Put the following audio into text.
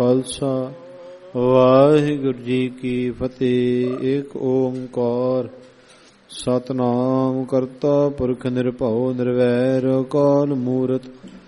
ਖਾਲਸਾ ਵਾਹਿਗੁਰੂ ਜੀ ਕੀ ਫਤਿਹ। ਏਕ ਓੰਕਾਰ ਸਤਿਨਾਮ ਕਰਤਾ ਪੁਰਖ ਨਿਰਭਉ ਨਿਰਵੈਰ ਅਕਾਲ ਮੂਰਤ